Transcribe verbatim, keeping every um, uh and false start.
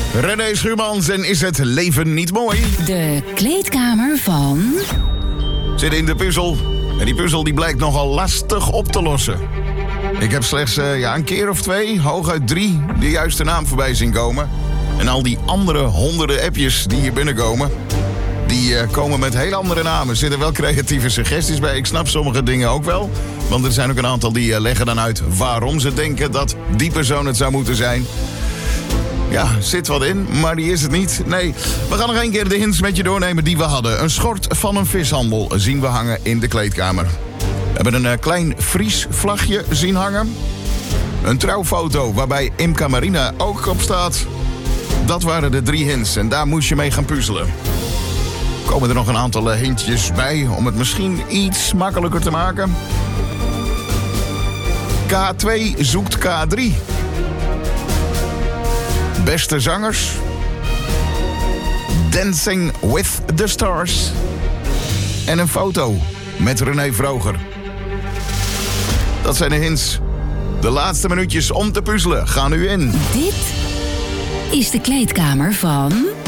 René Schuurmans en is het leven niet mooi? De kleedkamer van... Zit in de puzzel. En die puzzel die blijkt nogal lastig op te lossen. Ik heb slechts uh, ja, een keer of twee, hooguit drie, de juiste naam voorbij zien komen. En al die andere honderden appjes die hier binnenkomen... die uh, komen met heel andere namen. Er zitten wel creatieve suggesties bij. Ik snap sommige dingen ook wel. Want er zijn ook een aantal die uh, leggen dan uit waarom ze denken dat die persoon het zou moeten zijn. Ja, zit wat in, maar die is het niet. Nee, we gaan nog één keer de hints met je doornemen die we hadden. Een schort van een vishandel zien we hangen in de kleedkamer. We hebben een uh, klein Fries vlagje zien hangen. Een trouwfoto waarbij Imca Marina ook op staat. Dat waren de drie hints en daar moest je mee gaan puzzelen. Komen er nog een aantal uh, hintjes bij om het misschien iets makkelijker te maken. K twee zoekt K drie. Beste zangers. Dancing with the Stars. En een foto met René Vroger. Dat zijn de hints. De laatste minuutjes om te puzzelen gaan nu in. Dit is de kleedkamer van...